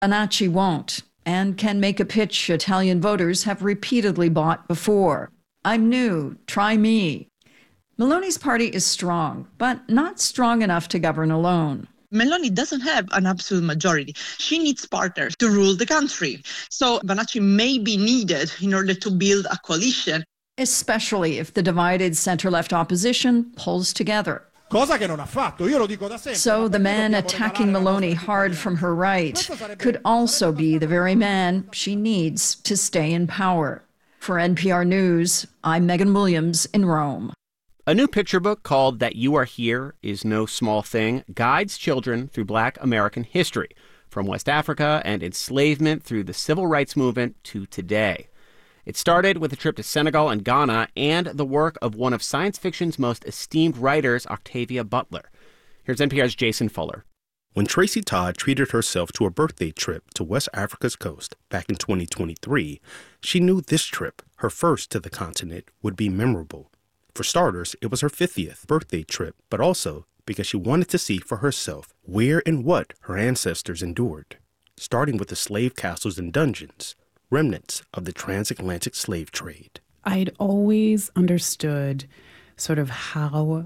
Bonacci won't, and can make a pitch Italian voters have repeatedly bought before. I'm new, try me. Meloni's party is strong, but not strong enough to govern alone. Meloni doesn't have an absolute majority. She needs partners to rule the country. So Bonacci may be needed in order to build a coalition. Especially if the divided center-left opposition pulls together. Cosa che non ha fatto. Io lo dico da sempre. So the man attacking Meloni hard from her right could also be the very man she needs to stay in power. For NPR News, I'm Megan Williams in Rome. A new picture book called That You Are Here Is No Small Thing guides children through Black American history, from West Africa and enslavement through the civil rights movement to today. It started with a trip to Senegal and Ghana and the work of one of science fiction's most esteemed writers, Octavia Butler. Here's NPR's Jason Fuller. When Tracy Todd treated herself to a birthday trip to West Africa's coast back in 2023, she knew this trip, her first to the continent, would be memorable. For starters, it was her 50th birthday trip, but also because she wanted to see for herself where and what her ancestors endured, starting with the slave castles and dungeons, remnants of the transatlantic slave trade. I'd always understood sort of how,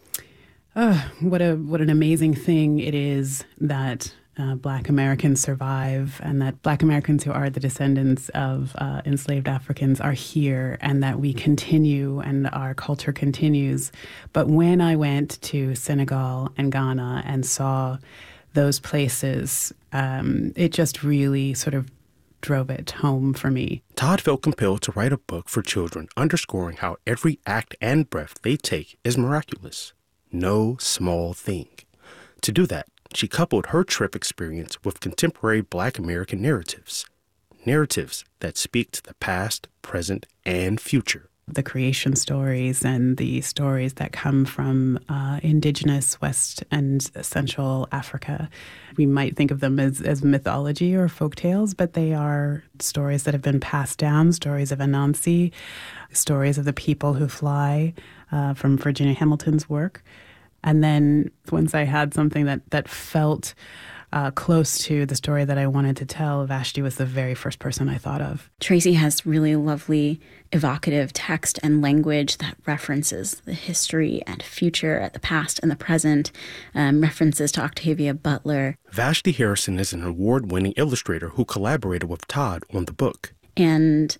what an amazing thing it is that Black Americans survive and that Black Americans who are the descendants of enslaved Africans are here and that we continue and our culture continues. But when I went to Senegal and Ghana and saw those places, it just really sort of drove it home for me. Todd felt compelled to write a book for children, underscoring how every act and breath they take is miraculous. No small thing. To do that, she coupled her trip experience with contemporary Black American narratives that speak to the past, present, and future. The creation stories and the stories that come from indigenous West and Central Africa. We might think of them as mythology or folktales, but they are stories that have been passed down, stories of Anansi, stories of the people who fly from Virginia Hamilton's work. And then once I had something that felt close to the story that I wanted to tell, Vashti was the very first person I thought of. Tracy has really lovely, evocative text and language that references the history and future, the past and the present, references to Octavia Butler. Vashti Harrison is an award-winning illustrator who collaborated with Todd on the book. And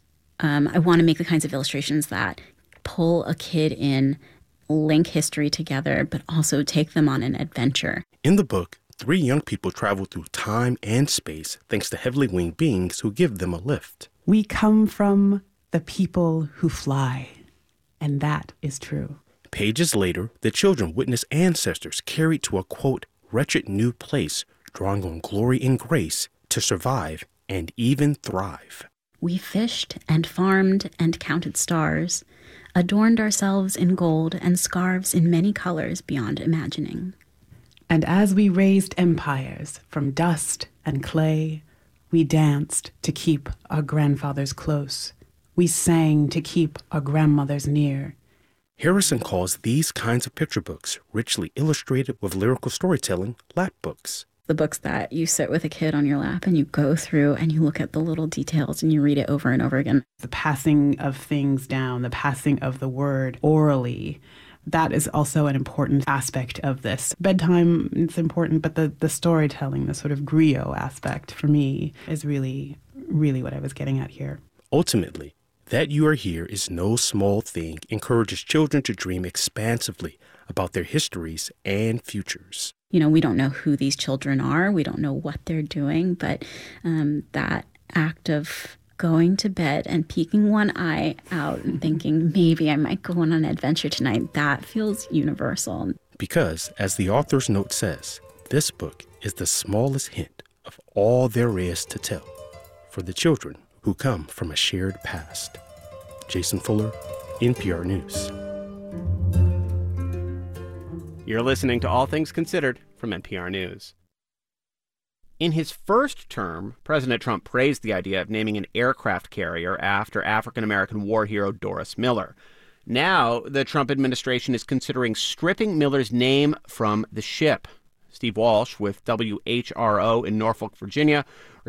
I want to make the kinds of illustrations that pull a kid in, link history together, but also take them on an adventure. In the book, 3 young people travel through time and space thanks to heavily winged beings who give them a lift. We come from the people who fly, and that is true. Pages later, the children witness ancestors carried to a, quote, wretched new place, drawing on glory and grace to survive and even thrive. We fished and farmed and counted stars, adorned ourselves in gold and scarves in many colors beyond imagining. And as we raised empires from dust and clay, we danced to keep our grandfathers close. We sang to keep our grandmothers near. Harrison calls these kinds of picture books, richly illustrated with lyrical storytelling, lap books. The books that you sit with a kid on your lap and you go through and you look at the little details and you read it over and over again. The passing of things down, the passing of the word orally, that is also an important aspect of this. Bedtime, it's important, but the storytelling, the sort of griot aspect for me is really, really what I was getting at here. Ultimately, That You Are Here Is No Small Thing encourages children to dream expansively about their histories and futures. You know, we don't know who these children are. We don't know what they're doing, but that act of going to bed and peeking one eye out and thinking, maybe I might go on an adventure tonight, that feels universal. Because, as the author's note says, this book is the smallest hint of all there is to tell for the children who come from a shared past. Jason Fuller, NPR News. You're listening to All Things Considered from NPR News. In his first term, President Trump praised the idea of naming an aircraft carrier after African-American war hero Doris Miller. Now, the Trump administration is considering stripping Miller's name from the ship. Steve Walsh with WHRO in Norfolk, Virginia,